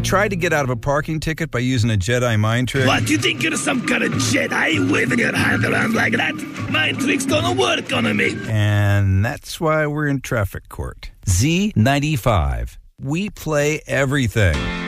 tried to get out of a parking ticket by using a Jedi mind trick. What, you think you're some kind of Jedi waving your hand around like that? Mind tricks don't work on me. And that's why we're in traffic court. Z95. We play everything.